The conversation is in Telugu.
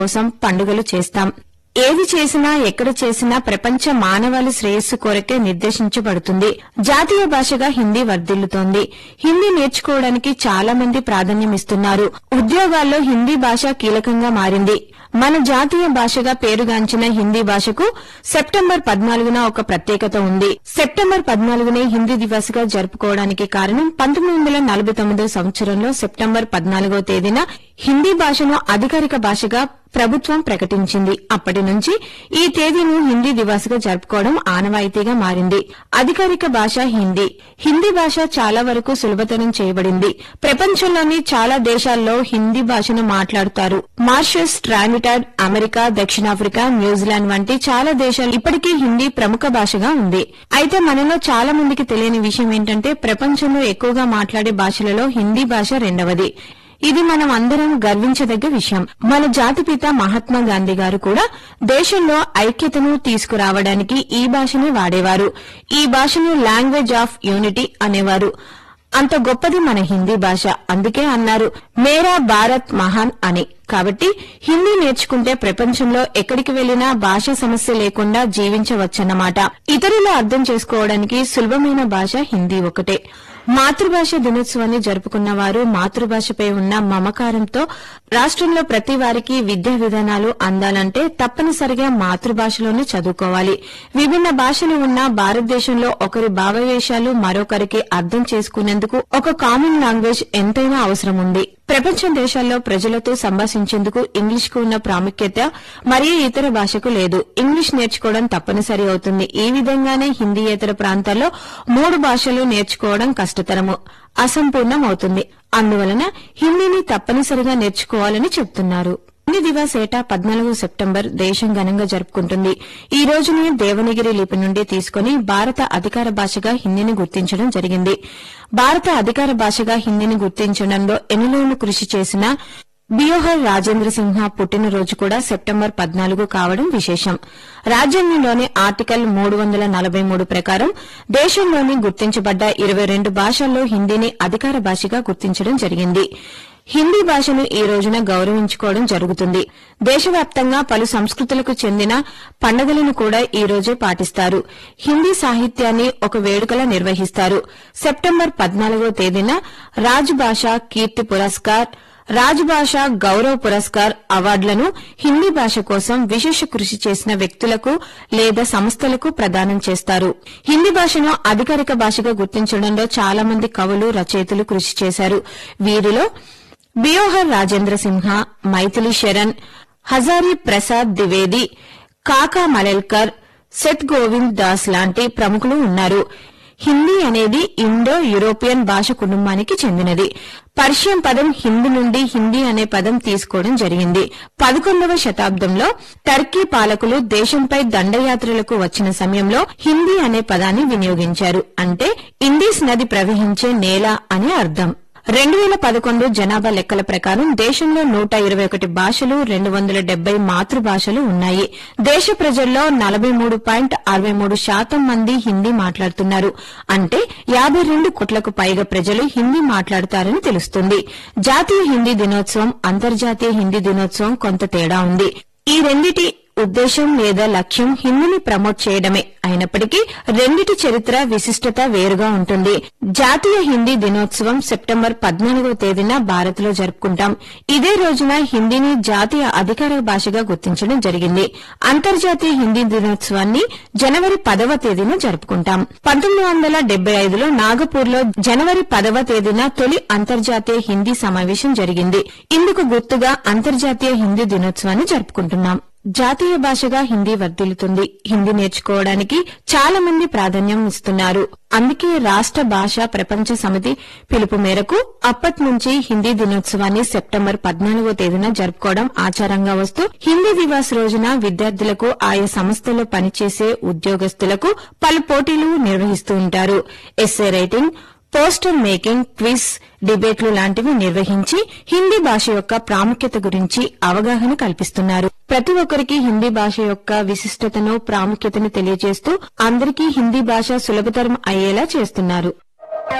కోసం పండుగలు చేస్తాం. ఏది చేసినా ఎక్కడ చేసినా ప్రపంచ మానవాళి శ్రేయస్సు కొరకే నిర్దేశించబడుతుంది. జాతీయ భాషగా హిందీ వర్ధిల్లుతోంది. హిందీ నేర్చుకోవడానికి చాలా మంది ప్రాధాన్యమిస్తున్నారు. ఉద్యోగాల్లో హిందీ భాష కీలకంగా మారింది. మన జాతీయ భాషగా పేరుగాంచిన హిందీ భాషకు సెప్టెంబర్ 14న ఒక ప్రత్యేకత ఉంది. సెప్టెంబర్ 14నే హిందీ దివస్ గా జరుపుకోవడానికి కారణం 1949 సంవత్సరంలో సెప్టెంబర్ 14వ తేదీన హిందీ భాషను అధికారిక భాషగా ప్రభుత్వం ప్రకటించింది. అప్పటి నుంచి ఈ తేదీను హిందీ దివస్ గా జరుపుకోవడం ఆనవాయితీగా మారింది. అధికారిక భాష హిందీ. హిందీ భాష చాలా వరకు సులభతరం చేయబడింది. ప్రపంచంలోని చాలా దేశాల్లో హిందీ భాషను మాట్లాడుతారు. మారిషస్, ట్రానిడాడ్, అమెరికా, దక్షిణాఫ్రికా, న్యూజిలాండ్ వంటి చాలా దేశాలు ఇప్పటికీ హిందీ ప్రముఖ భాషగా ఉంది. అయితే మనలో చాలా మందికి తెలియని విషయం ఏంటంటే ప్రపంచంలో ఎక్కువగా మాట్లాడే భాషలలో హిందీ భాష రెండవది. ఇది మనం అందరం గర్వించదగ్గ విషయం. మన జాతిపిత మహాత్మా గాంధీ గారు కూడా దేశంలో ఐక్యతను తీసుకురావడానికి ఈ భాషనే వాడేవారు. ఈ భాషను లాంగ్వేజ్ ఆఫ్ యూనిటీ అనేవారు. అంత గొప్పది మన హిందీ భాష. అందుకే అన్నారు మేరా భారత్ మహాన్ అని. కాబట్టి హిందీ నేర్చుకుంటే ప్రపంచంలో ఎక్కడికి వెళ్లినా భాషా సమస్య లేకుండా జీవించవచ్చన్నమాట. ఇతరులు అర్థం చేసుకోవడానికి సులభమైన భాష హిందీ ఒకటే. మాతృభాష దినోత్సవాన్ని జరుపుకున్న వారు మాతృభాషపై ఉన్న మమకారంతో రాష్ట్రంలో ప్రతి వారికి విద్యా విధానాలు అందాలంటే తప్పనిసరిగా మాతృభాషలోనే చదువుకోవాలి. విభిన్న భాషలు ఉన్న భారతదేశంలో ఒకరి భావవేశాలు మరొకరికి అర్థం చేసుకునేందుకు ఒక కామన్ లాంగ్వేజ్ ఎంతైనా అవసరం ఉంది. ప్రపంచ దేశాల్లో ప్రజలతో సంభాషించేందుకు ఇంగ్లీష్ కు ఉన్న ప్రాముఖ్యత మరియు ఇతర భాషకు లేదు. ఇంగ్లీష్ నేర్చుకోవడం తప్పనిసరి అవుతుంది. ఈ విధంగానే హిందీయేతర ప్రాంతాల్లో 3 భాషలు నేర్చుకోవడం కష్టతరము, అసంపూర్ణం అవుతుంది. అందువలన హిందీని తప్పనిసరిగా నేర్చుకోవాలని చెబుతున్నారు. హిందీ దివస్ ఏటా 14 సెప్టెంబర్ దేశం ఘనంగా జరుపుకుంటుంది. ఈ రోజునే దేవనగిరి లిపి నుండి తీసుకుని భారత అధికార భాషగా హిందీని గుర్తించడం జరిగింది. భారత అధికార భాషగా హిందీని గుర్తించడంలో ఎనలేళ్లు కృషి చేసిన బియోహర్ రాజేంద్ర సింహ పుట్టినరోజు కూడా సెప్టెంబర్ 14 కావడం విశేషం. రాజ్యాంగంలోని ఆర్టికల్ 343 ప్రకారం దేశంలోని గుర్తించబడ్డ 22 భాషల్లో హిందీని అధికార భాషగా గుర్తించడం జరిగింది. హిందీ భాషను ఈ రోజున గౌరవించుకోవడం జరుగుతుంది. దేశవ్యాప్తంగా పలు సంస్కృతులకు చెందిన పండుగలను కూడా ఈ రోజే పాటిస్తారు. హిందీ సాహిత్యాన్ని ఒక వేడుకలా నిర్వహిస్తారు. సెప్టెంబర్ 14వ తేదీన రాజ్ భాషా కీర్తి పురస్కార్, రాజ్ భాషా గౌరవ్ పురస్కార్ అవార్డులను హిందీ భాష కోసం విశేష కృషి చేసిన వ్యక్తులకు లేదా సంస్థలకు ప్రదానం చేస్తారు. హిందీ భాషను అధికారిక భాషగా గుర్తించడంలో చాలా మంది కవులు, రచయితలు కృషి చేశారు. వీరిలో బియోహర్ రాజేంద్ర సింహ, మైథిలి శరణ్, హజారీ ప్రసాద్ ద్వివేది, కాకా మలేల్కర్, సెత్ గోవింద్ దాస్ లాంటి ప్రముఖులు ఉన్నారు. హిందీ అనేది ఇండో యూరోపియన్ భాష కుటుంబానికి చెందినది. పర్షియన్ పదం హిందీ నుండి హిందీ అనే పదం తీసుకోవడం జరిగింది. 11వ శతాబ్దంలో టర్కీ పాలకులు దేశంపై దండయాత్రలకు వచ్చిన సమయంలో హిందీ అనే పదాన్ని వినియోగించారు. అంటే ఇండీస్ నది ప్రవహించే నేల అని అర్థం. 2011 జనాభా లెక్కల ప్రకారం దేశంలో 121 భాషలు, 270 మాతృభాషలు ఉన్నాయి. దేశ ప్రజల్లో 43.63% మంది హిందీ మాట్లాడుతున్నారు. అంటే 52 కోట్లకు పైగా ప్రజలు హిందీ మాట్లాడతారని తెలుస్తుంది. జాతీయ హిందీ దినోత్సవం, అంతర్జాతీయ హిందీ దినోత్సవం కొంత తేడా ఉంది. ఈ రెండిటి ఉద్దేశం లేదా లక్ష్యం హిందీని ప్రమోట్ చేయడమే అయినప్పటికీ రెండిటి చరిత్ర, విశిష్టత వేరుగా ఉంటుంది. జాతీయ హిందీ దినోత్సవం సెప్టెంబర్ 14వ తేదీన భారత్ లో జరుపుకుంటాం. ఇదే రోజున హిందీని జాతీయ అధికార భాషగా గుర్తించడం జరిగింది. అంతర్జాతీయ హిందీ దినోత్సవాన్ని జనవరి 10వ తేదీన జరుపుకుంటాం. 1975లో నాగపూర్లో జనవరి 10వ తేదీన తొలి అంతర్జాతీయ హిందీ సమావేశం జరిగింది. ఇందుకు గుర్తుగా అంతర్జాతీయ హిందీ దినోత్సవాన్ని జరుపుకుంటున్నాం. జాతీయ భాషగా హిందీ వర్ధిల్లుతుంది. హిందీ నేర్చుకోవడానికి చాలా మంది ప్రాధాన్యం ఇస్తున్నారు. అందుకే రాష్ట్ర భాషా ప్రపంచ సమితి పిలుపు మేరకు అప్పట్నుంచి హిందీ దినోత్సవాన్ని సెప్టెంబర్ 14వ తేదీన జరుపుకోవడం ఆచారంగా వస్తూ హిందీ దివస్ రోజున విద్యార్థులకు, ఆయా సంస్థల్లో పనిచేసే ఉద్యోగస్తులకు పలు పోటీలు నిర్వహిస్తూ ఉంటారు. Essay writing, poster making, quiz, డిబేట్లు లాంటివి నిర్వహించి హిందీ భాష యొక్క ప్రాముఖ్యత గురించి అవగాహన కల్పిస్తున్నారు. ప్రతి ఒక్కరికి హిందీ భాష యొక్క విశిష్టతను, ప్రాముఖ్యతను తెలియజేస్తూ అందరికీ హిందీ భాష సులభతరం అయ్యేలా చేస్తున్నారు.